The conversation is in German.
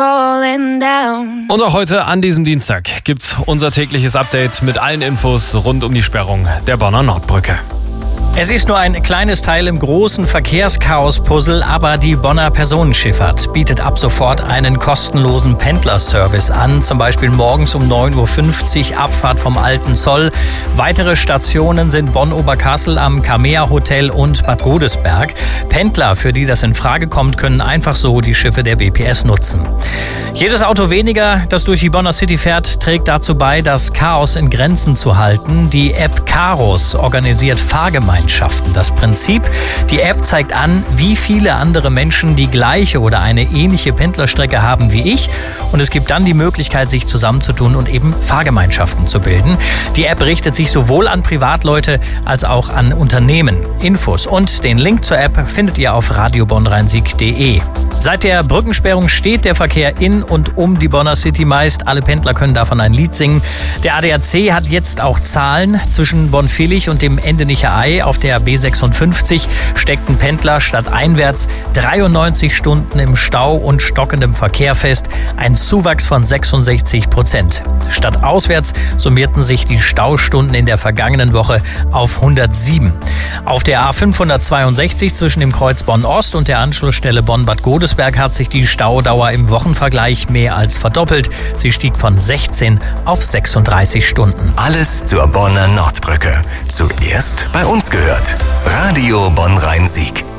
falling down. Und auch heute an diesem Dienstag gibt's unser tägliches Update mit allen Infos rund um die Sperrung der Bonner Nordbrücke. Es ist nur ein kleines Teil im großen Verkehrschaos-Puzzle, aber die Bonner Personenschifffahrt bietet ab sofort einen kostenlosen Pendlerservice an, zum Beispiel morgens um 9.50 Uhr Abfahrt vom Alten Zoll. Weitere Stationen sind Bonn-Oberkassel am Kamea Hotel und Bad Godesberg. Pendler, für die das in Frage kommt, können einfach so die Schiffe der BPS nutzen. Jedes Auto weniger, das durch die Bonner City fährt, trägt dazu bei, das Chaos in Grenzen zu halten. Die App Caros organisiert Fahrgemeinschaften. Das Prinzip: die App zeigt an, wie viele andere Menschen die gleiche oder eine ähnliche Pendlerstrecke haben wie ich, und es gibt dann die Möglichkeit, sich zusammenzutun und eben Fahrgemeinschaften zu bilden. Die App richtet sich sowohl an Privatleute als auch an Unternehmen. Infos und den Link zur App findet ihr auf radiobonn-rhein-sieg.de. Seit der Brückensperrung steht der Verkehr in und um die Bonner City meist. Alle Pendler können davon ein Lied singen. Der ADAC hat jetzt auch Zahlen. Zwischen Bonn-Villich und dem Endenicher Ei auf der B56 steckten Pendler stadteinwärts 93 Stunden im Stau und stockendem Verkehr fest. Ein Zuwachs von 66%. Stadtauswärts summierten sich die Staustunden in der vergangenen Woche auf 107. Auf der A562 zwischen dem Kreuz Bonn-Ost und der Anschlussstelle Bonn-Bad Godesberg hat sich die Staudauer im Wochenvergleich mehr als verdoppelt. Sie stieg von 16 auf 36 Stunden. Alles zur Bonner Nordbrücke. Zuerst bei uns gehört. Radio Bonn-Rhein-Sieg.